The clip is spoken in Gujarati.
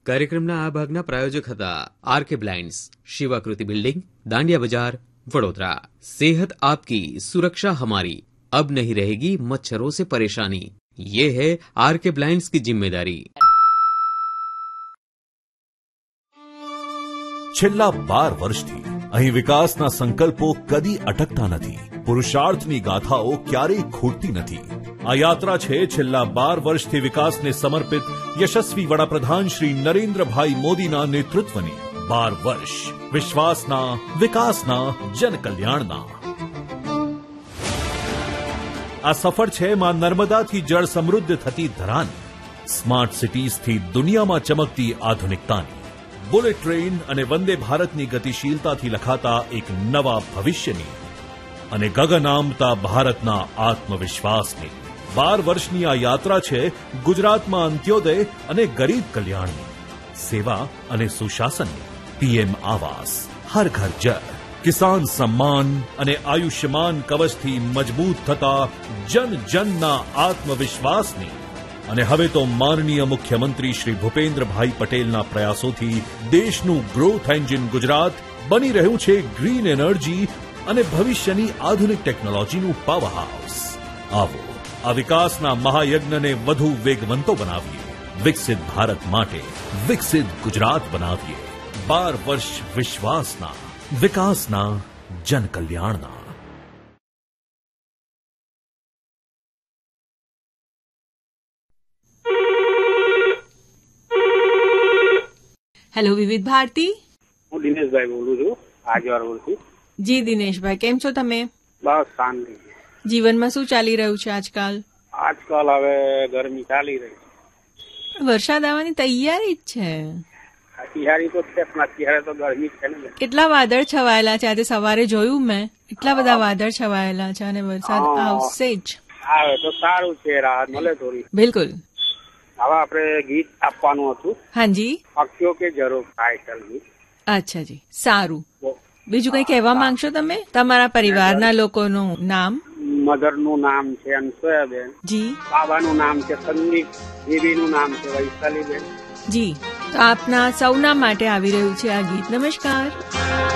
કાર્યક્રમના આ ભાગના પ્રાયોજક હતા આરકે બ્લાઇન્ડ્સ, શિવાકૃતિ બિલ્ડિંગ, દાંડિયા બજાર, વડોદરા। सेहत आपकी, सुरक्षा हमारी, अब नहीं रहेगी मच्छरों से परेशानी। ये है आरके ब्लाइंड्स की जिम्मेदारी। છેલ્લા 12 વર્ષથી અહીં વિકાસના સંકલ્પો કદી અટકતા નથી, પુરુષાર્થની ગાથાઓ ક્યારેય ખૂટતી નથી। આ યાત્રા છે છેલ્લા 12 વર્ષથી વિકાસને સમર્પિત યશસ્વી વડાપ્રધાન શ્રી નરેન્દ્રભાઈ મોદીના નેતૃત્વની। 12 વર્ષ વિશ્વાસના, વિકાસના, જનકલ્યાણના। આ સફર છે માં નર્મદાથી જળ સમૃદ્ધ થતી ધરાની, સ્માર્ટ સિટીઝથી દુનિયામાં ચમકતી આધુનિકતાની, બુલેટ ટ્રેન અને વંદે ભારતની ગતિશીલતાથી લખાતા એક નવા ભવિષ્યની અને ગગન આંબતા ભારતના આત્મવિશ્વાસની। 12 વર્ષની આ યાત્રા છે ગુજરાતમાં અંત્યોદય અને ગરીબ કલ્યાણની, સેવા અને સુશાસનની। પીએમ આવાસ, હર ઘર જળ, કિસાન સમ્માન અને આયુષ્યમાન કવચથી મજબૂત થતા જન જનના આત્મવિશ્વાસની અને હવે તો માનનીય મુખ્યમંત્રી શ્રી ભૂપેન્દ્રભાઈ પટેલના પ્રયાસોથી દેશનું ગ્રોથ એન્જિન ગુજરાત બની રહ્યું છે ગ્રીન એનર્જી અને ભવિષ્યની આધુનિક ટેકનોલોજીનું પાવર હાઉસ। આવો આ વિકાસના મહાયજ્ઞને વધુ વેગવંતો બનાવીએ, વિકસિત ભારત માટે વિકસિત ગુજરાત બનાવીએ। 12 વર્ષ વિશ્વાસના, વિકાસના, જનકલ્યાણના। હેલો વિવિધ ભારતી, હું દિનેશભાઈ બોલું છું આજવારથી। જી દિનેશભાઈ, કેમ છો તમે? બસ શાંતિ। જીવનમાં શું ચાલી રહ્યું છે આજકાલ? આજકાલ હવે ગરમી ચાલી રહી છે, વરસાદ આવવાની તૈયારી જ છે। તૈયારી તો છે પણ અત્યારે તો ગરમી છે ને। કેટલા વાદળ છવાયેલા છે, આજે સવારે જોયું મેં, એટલા બધા વાદળ છવાયેલા છે અને વરસાદ આવશે જ। આવે તો સારું છે, રાહત મળે થોડી। બિલકુલ। હવે આપણે ગીત આપવાનું હતું। હાજી, પક્ષીઓ કે જરો ટાઇટલ ગીત। અચ્છા જી, સારું। બીજું કઈ કહેવા માંગશો તમે? તમારા પરિવારના લોકોનું નામ? મધરનું નામ છે અનસુયાબેન જી, બાબાનું નામ છે સંદીપ, દેવીનું નામ છે વૈશાલીબેન જી। તો આપના સૌના માટે આવી રહ્યું છે આ ગીત। નમસ્કાર।